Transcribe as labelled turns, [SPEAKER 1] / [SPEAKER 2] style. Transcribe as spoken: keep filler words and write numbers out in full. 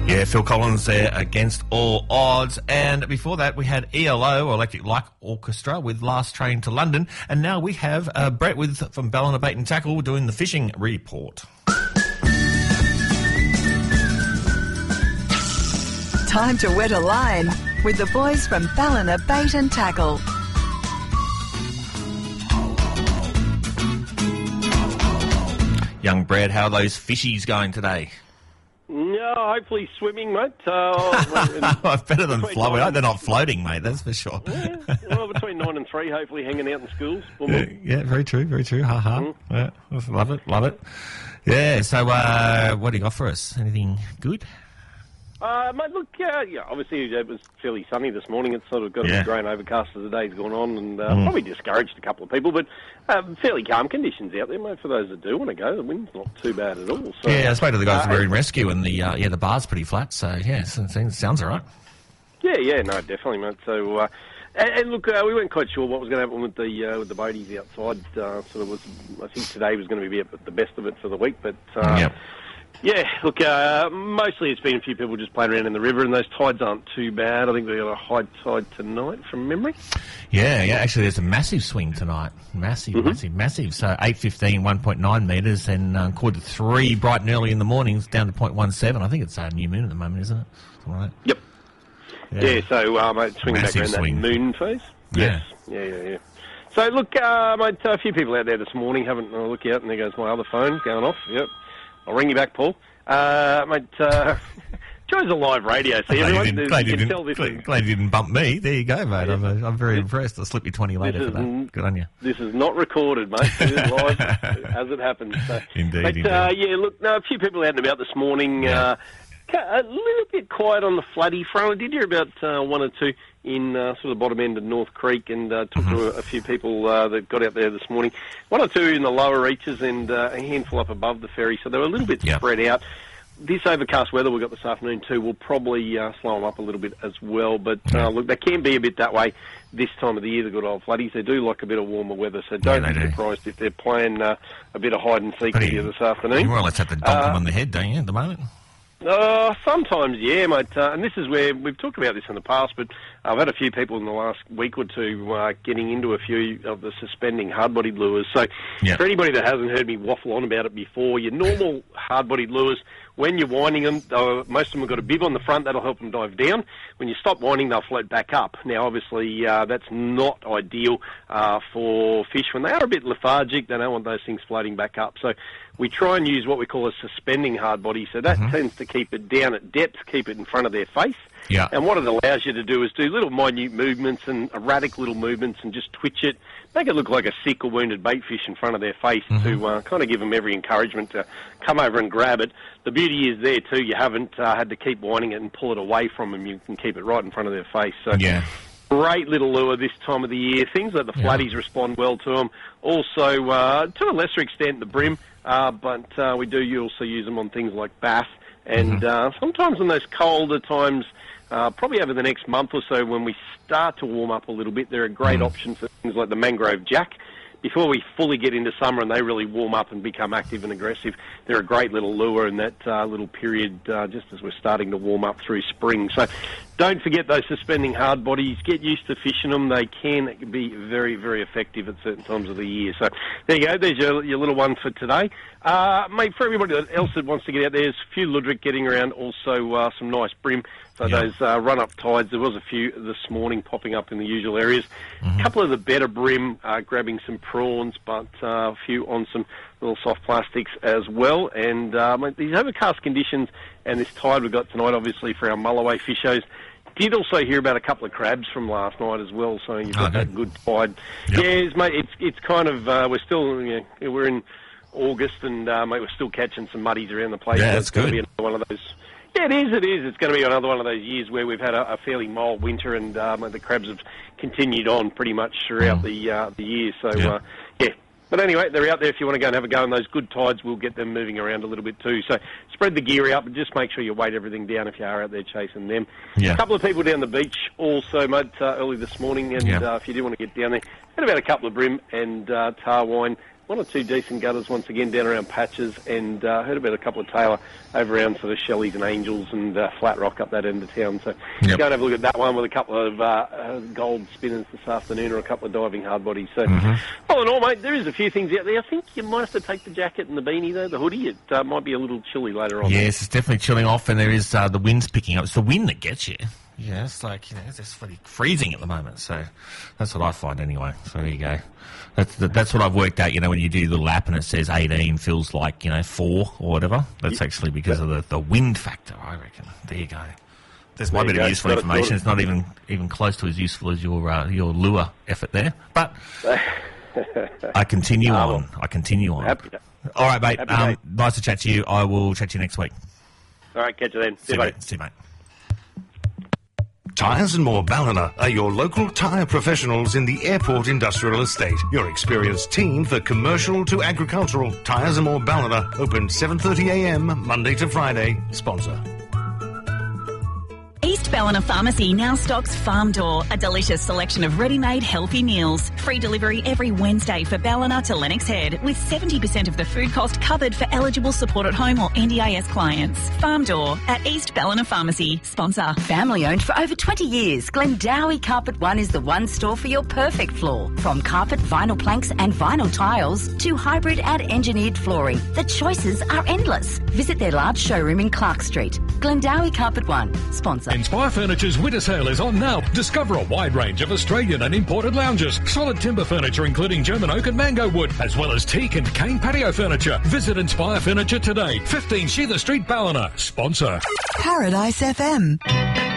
[SPEAKER 1] Yeah, Phil Collins there, Against All Odds. And before that, we had E L O, or Electric Light Orchestra, with Last Train to London. And now we have uh, Brett with from Ballina Bait and Tackle doing the fishing report.
[SPEAKER 2] Time to wet a line with the boys from Ballina Bait and Tackle.
[SPEAKER 1] Young Brad, how are those fishies going today?
[SPEAKER 3] No, hopefully swimming, mate. Uh,
[SPEAKER 1] Better than floating. I hope they're not floating, mate, that's for sure.
[SPEAKER 3] Yeah, well, between nine and three, hopefully hanging out in schools.
[SPEAKER 1] Yeah, yeah, very true, very true. Ha ha.
[SPEAKER 3] Mm.
[SPEAKER 1] Yeah, love it, love it. Yeah, so uh, what do you got for us? Anything good?
[SPEAKER 3] Uh, mate, look, uh, yeah, obviously it was fairly sunny this morning. It's sort of got a
[SPEAKER 1] Yeah.
[SPEAKER 3] bit grey and overcast as the day's gone on, and uh,
[SPEAKER 1] Mm.
[SPEAKER 3] probably discouraged a couple of people, but um, fairly calm conditions out there, mate, for those that do want to go. The wind's not too bad at all. So,
[SPEAKER 1] Yeah, I spoke to the guys
[SPEAKER 3] uh,
[SPEAKER 1] that were in rescue, and the uh, yeah, the bar's pretty flat, so yeah, it sounds, sounds all right.
[SPEAKER 3] Yeah, yeah, no, definitely, mate. So, uh, and, and look, uh, we weren't quite sure what was going to happen with the uh, with the boaties outside. Uh, sort of was, I think today was going to be the best of it for the week, but uh,
[SPEAKER 1] Yep.
[SPEAKER 3] yeah, look, uh, mostly it's been a few people just playing around in the river, and those tides aren't too bad. I think we've got a high tide tonight, from memory.
[SPEAKER 1] Yeah, yeah. Actually, there's a massive swing tonight. Massive,
[SPEAKER 3] Mm-hmm.
[SPEAKER 1] massive, massive. So eight fifteen, one point nine metres, and uh, quarter to three, bright and early in the mornings, down to point one seven. I think it's a new moon at the moment, isn't it? Something like that.
[SPEAKER 3] Yep. Yeah, so, uh, mate, swinging back
[SPEAKER 1] Massive
[SPEAKER 3] around
[SPEAKER 1] swing.
[SPEAKER 3] that moon phase.
[SPEAKER 1] Yeah.
[SPEAKER 3] Yes. Yeah, yeah, yeah. So, look, uh, mate, a few people out there this morning haven't uh, look out, and there goes my other phone going off. Yep. I'll ring you back, Paul. Uh, mate, uh, Joe's a live radio, so
[SPEAKER 1] Glad you
[SPEAKER 3] everyone
[SPEAKER 1] didn't,
[SPEAKER 3] you
[SPEAKER 1] glad you
[SPEAKER 3] can
[SPEAKER 1] didn't,
[SPEAKER 3] tell this
[SPEAKER 1] glad,
[SPEAKER 3] is,
[SPEAKER 1] glad you didn't bump me. There you go, mate. I'm, uh, I'm very impressed. I'll slip you twenty later
[SPEAKER 3] This
[SPEAKER 1] for that.
[SPEAKER 3] is-
[SPEAKER 1] Good on you.
[SPEAKER 3] this is not recorded, mate. It is live as it happens. So.
[SPEAKER 1] Indeed,
[SPEAKER 3] But,
[SPEAKER 1] indeed.
[SPEAKER 3] Uh, yeah, look, no, a few people out and about this morning.
[SPEAKER 1] Yeah.
[SPEAKER 3] Uh, ca- a little bit quiet on the floody front. I did hear about uh, one or two in uh, sort of the bottom end of North Creek, and uh, talked to a, a few people uh, that got out there this morning. One or two in the lower reaches, and uh, a handful up above the ferry. So they were a little bit
[SPEAKER 1] Yeah.
[SPEAKER 3] spread out. This overcast weather we've got this afternoon too will probably uh, slow them up a little bit as well. But uh, look, they can be a bit that way this time of the year, the good old floodies. They do like a bit of warmer weather, so don't
[SPEAKER 1] they
[SPEAKER 3] be
[SPEAKER 1] do.
[SPEAKER 3] surprised if they're playing uh, a bit of hide and seek
[SPEAKER 1] But
[SPEAKER 3] with
[SPEAKER 1] you-
[SPEAKER 3] you this
[SPEAKER 1] You
[SPEAKER 3] afternoon.
[SPEAKER 1] more or less have to dunk
[SPEAKER 3] Uh,
[SPEAKER 1] them on the head, don't you, at the moment?
[SPEAKER 3] Uh, sometimes, yeah, mate. Uh, and this is where we've talked about this in the past, but I've had a few people in the last week or two uh, getting into a few of the suspending hard-bodied lures. So
[SPEAKER 1] Yeah.
[SPEAKER 3] for anybody that hasn't heard me waffle on about it before, your normal hard-bodied lures, when you're winding them, uh, most of them have got a bib on the front that'll help them dive down. When you stop winding, they'll float back up. Now, obviously, uh, that's not ideal uh, for fish when they are a bit lethargic. They don't want those things floating back up. So we try and use what we call a suspending hard body. So that tends to keep it down at depth, keep it in front of their face.
[SPEAKER 1] Yeah.
[SPEAKER 3] And what it allows you to do is do little minute movements and erratic little movements and just twitch it, make it look like a sick or wounded bait fish in front of their face to uh, kind of give them every encouragement to come over and grab it. The beauty is there too, you haven't uh, had to keep winding it and pull it away from them. You can keep it right in front of their face. So
[SPEAKER 1] Yeah.
[SPEAKER 3] great little lure this time of the year. Things like the
[SPEAKER 1] Yeah.
[SPEAKER 3] flatties respond well to them. Also, uh, to a lesser extent, the brim, uh, but uh, we do also use them on things like bass. And uh, sometimes in those colder times, uh, probably over the next month or so, when we start to warm up a little bit, they're a great option for things like the mangrove jack. Before we fully get into summer and they really warm up and become active and aggressive, they're a great little lure in that uh, little period uh, just as we're starting to warm up through spring. So don't forget those suspending hard bodies. Get used to fishing them. They can be very, very effective at certain times of the year. So there you go. There's your, your little one for today. Uh, mate, for everybody else that wants to get out there, there's a few luderick getting around, also uh, some nice brim. So
[SPEAKER 1] Yeah.
[SPEAKER 3] those uh, run-up tides, there was a few this morning popping up in the usual areas. A couple of the better brim uh, grabbing some prawns, but uh, a few on some little soft plastics as well. And uh, mate, these overcast conditions and this tide we've got tonight, obviously, for our mulloway fishers. Did also hear about a couple of crabs from last night as well, so you've got
[SPEAKER 1] Oh,
[SPEAKER 3] that good tide.
[SPEAKER 1] Yep.
[SPEAKER 3] Yes, mate, it's it's kind of, uh, we're still, you know, we're in August and, uh, mate, we're still catching some muddies around the place.
[SPEAKER 1] Yeah,
[SPEAKER 3] So
[SPEAKER 1] that's
[SPEAKER 3] it's gonna
[SPEAKER 1] good.
[SPEAKER 3] be another one of those. Yeah, it is, it is. It's going to be another one of those years where we've had a, a fairly mild winter and um, the crabs have continued on pretty much throughout
[SPEAKER 1] Mm.
[SPEAKER 3] the uh, the year. So,
[SPEAKER 1] Yeah.
[SPEAKER 3] uh, yeah. But anyway, they're out there if you want to go and have a go, and those good tides will get them moving around a little bit too. So spread the gear out, but just make sure you weight everything down if you are out there chasing them.
[SPEAKER 1] Yeah.
[SPEAKER 3] A couple of people down the beach also, mate, uh, early this morning, and
[SPEAKER 1] Yeah.
[SPEAKER 3] uh, if you do want to get down there, had about a couple of brim and uh, tar wine one or two decent gutters once again down around Patches, and uh, heard about a couple of Taylor over around sort of Shelley's and Angels and uh, Flat Rock up that end of town. So
[SPEAKER 1] Yep.
[SPEAKER 3] go and have a look at that one with a couple of uh, uh, gold spinners this afternoon or a couple of diving hard bodies. So
[SPEAKER 1] Mm-hmm.
[SPEAKER 3] all in all, mate, there is a few things out there. I think you might have to take the jacket and the beanie, though, the hoodie. It uh, might be a little chilly later on.
[SPEAKER 1] Yes, it's definitely chilling off, and there is uh, the wind's picking up. It's the wind that gets you. Yeah, it's like, you know, it's just really freezing at the moment. So that's what I find anyway. So there you go. That's that's what I've worked out. You know, when you do the lap and it says eighteen feels like, you know, four or whatever. That's actually because of the, the wind factor, I reckon. There you go. There's my
[SPEAKER 3] There you
[SPEAKER 1] bit of
[SPEAKER 3] go.
[SPEAKER 1] useful
[SPEAKER 3] Got it
[SPEAKER 1] information.
[SPEAKER 3] sorted.
[SPEAKER 1] It's not even even close to as useful as your uh, your lure effort there. But I continue
[SPEAKER 3] Ah,
[SPEAKER 1] on.
[SPEAKER 3] well.
[SPEAKER 1] I continue on.
[SPEAKER 3] Happy day.
[SPEAKER 1] All right, mate.
[SPEAKER 3] Happy
[SPEAKER 1] Um,
[SPEAKER 3] day.
[SPEAKER 1] nice to chat to you. I will chat to you next week.
[SPEAKER 3] All right, catch you then.
[SPEAKER 1] See you,
[SPEAKER 3] buddy.
[SPEAKER 1] mate. See you, mate.
[SPEAKER 4] Tyres and More Ballina are your local tyre professionals in the Airport Industrial Estate. Your experienced team for commercial to agricultural. Tyres and More Ballina, open seven thirty a m Monday to Friday. Sponsor.
[SPEAKER 5] East Ballina Pharmacy now stocks Farm Door, a delicious selection of ready-made healthy meals. Free delivery every Wednesday for Ballina to Lennox Head, with seventy percent of the food cost covered for eligible support at home or N D I S clients. Farm Door at East Ballina Pharmacy. Sponsor.
[SPEAKER 6] Family owned for over twenty years, Glendowie Carpet One is the one store for your perfect floor. From carpet, vinyl planks and vinyl tiles to hybrid and engineered flooring, the choices are endless. Visit their large showroom in Clark Street. Glendowie Carpet One. Sponsor.
[SPEAKER 7] Inspire Furniture's winter sale is on now. Discover a wide range of Australian and imported lounges, solid timber furniture including German oak and mango wood, as well as teak and cane patio furniture. Visit Inspire Furniture today, fifteen Sheila Street, Ballina. Sponsor.
[SPEAKER 2] Paradise F M.